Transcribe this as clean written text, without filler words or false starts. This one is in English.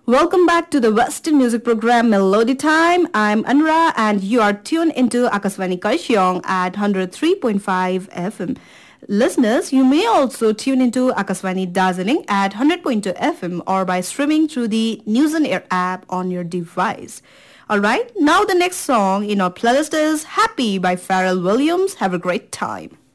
Welcome back to the Western Music Program Melody Time. I'm Anra and you are tuned into Akaswani Kaishyong at 103.5 FM. Listeners, you may also tune into Akaswani Dazzling at 100.2 FM or by streaming through the News on Air app on your device. Alright, now the next song in our playlist is Happy by Pharrell Williams. Have a great time.